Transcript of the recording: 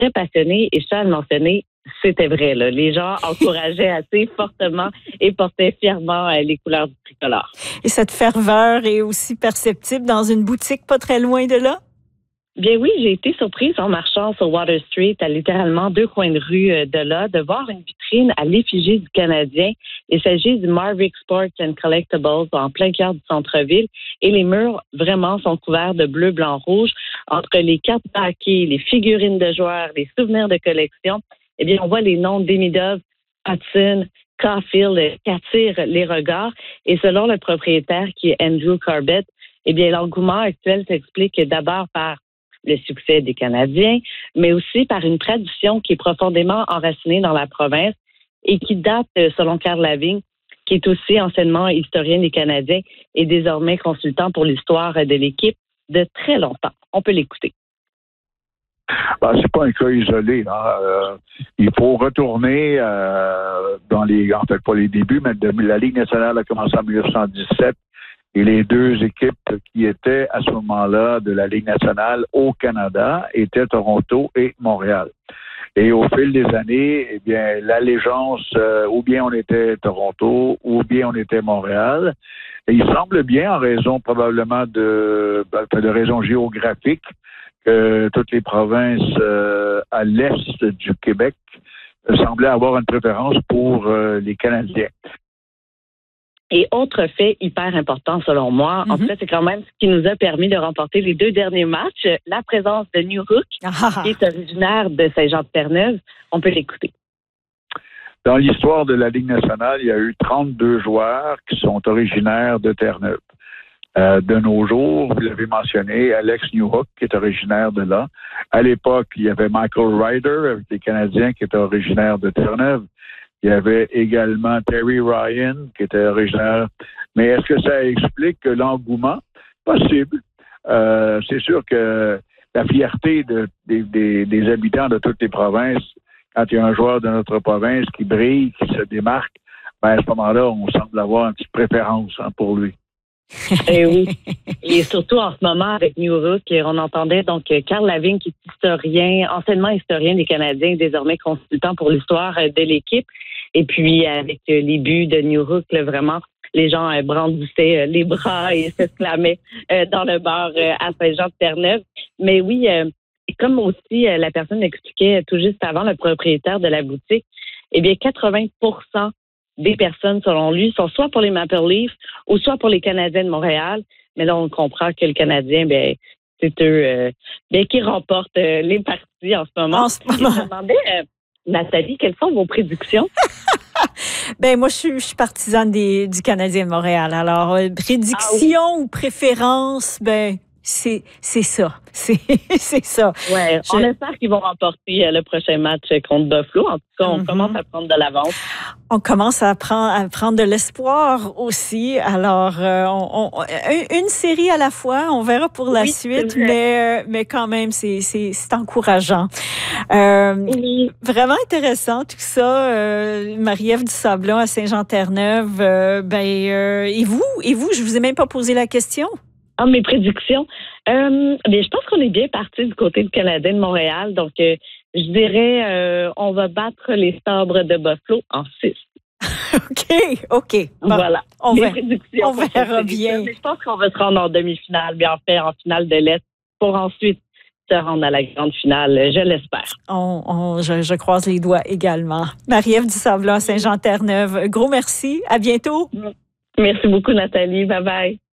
très passionnés et je tiens à le mentionner, c'était vrai. Là. Les gens encourageaient assez fortement et portaient fièrement les couleurs du tricolore. Et cette ferveur est aussi perceptible dans une boutique pas très loin de là? Bien oui, j'ai été surprise en marchant sur Water Street, à littéralement 2 coins de rue de là, de voir une vitrine à l'effigie du Canadien. Il s'agit du Mavic Sports and Collectibles en plein cœur du centre-ville. Et les murs, vraiment, sont couverts de bleu, blanc, rouge. Entre les cartes de hockey, les figurines de joueurs, les souvenirs de collection, eh bien, on voit les noms d'Emidov, Hudson, Caulfield qui attirent les regards. Et selon le propriétaire, qui est Andrew Corbett, eh bien, l'engouement actuel s'explique d'abord par le succès des Canadiens, mais aussi par une tradition qui est profondément enracinée dans la province et qui date, selon Carl Lavigne, qui est aussi anciennement historien des Canadiens et désormais consultant pour l'histoire de l'équipe de très longtemps. On peut l'écouter. C'est pas un cas isolé. Il faut retourner en fait pas les débuts, mais la Ligue nationale a commencé en 1917 et les 2 équipes qui étaient à ce moment-là de la Ligue nationale au Canada étaient Toronto et Montréal. Et au fil des années, eh bien, l'allégeance, ou bien on était Toronto, ou bien on était Montréal. Et il semble bien, en raison probablement de raisons géographiques, que toutes les provinces à l'est du Québec semblaient avoir une préférence pour les Canadiens. Et autre fait hyper important selon moi, en fait, c'est quand même ce qui nous a permis de remporter les 2 derniers matchs, la présence de Newhook, qui est originaire de Saint-Jean-de-Terre-Neuve. On peut l'écouter. Dans l'histoire de la Ligue nationale, il y a eu 32 joueurs qui sont originaires de Terre-Neuve. De nos jours, vous l'avez mentionné, Alex Newhook, qui est originaire de là. À l'époque, il y avait Michael Ryder, avec les Canadiens, qui était originaire de Terre-Neuve. Il y avait également Terry Ryan, qui était originaire. Mais est-ce que ça explique l'engouement? Possible. C'est sûr que la fierté des habitants de toutes les provinces, quand il y a un joueur de notre province qui brille, qui se démarque, à ce moment-là, on semble avoir une petite préférence pour lui. Et oui. Et surtout en ce moment avec Newhook, on entendait donc Carl Lavigne, qui est anciennement historien des Canadiens, désormais consultant pour l'histoire de l'équipe. Et puis avec les buts de Newhook, vraiment, les gens brandissaient les bras et s'exclamaient dans le bar à Saint-Jean-de-Terre-Neuve. Mais oui, comme aussi la personne expliquait tout juste avant, le propriétaire de la boutique, eh bien 80% des personnes, selon lui, sont soit pour les Maple Leafs ou soit pour les Canadiens de Montréal. Mais là, on comprend que le Canadien, c'est eux qui remportent les parties en ce moment. Je me demandais, Nathalie, quelles sont vos prédictions? Moi, je suis partisane du Canadien de Montréal. Alors, prédiction ou préférence, c'est ça. C'est ça. Ouais, on espère qu'ils vont remporter le prochain match contre Buffalo. En tout cas, on commence à prendre de l'avance. On commence à prendre de l'espoir aussi. Alors, une série à la fois, on verra pour la suite, mais quand même, c'est encourageant. Vraiment intéressant tout ça. Marie-Ève Dusablon à Saint-Jean-Terre-Neuve. Et vous, je vous ai même pas posé la question. Mes prédictions. Je pense qu'on est bien parti du côté du Canadien de Montréal. Donc, je dirais, on va battre les Sabres de Buffalo en 6. OK. Bon, voilà. On verra bien. Je pense qu'on va se rendre en demi-finale, bien en fait, en finale de l'Est, pour ensuite se rendre à la grande finale. Je l'espère. Je croise les doigts également. Marie-Ève Dusablon à Saint-Jean-Terre-Neuve. Gros merci. À bientôt. Merci beaucoup, Nathalie. Bye-bye.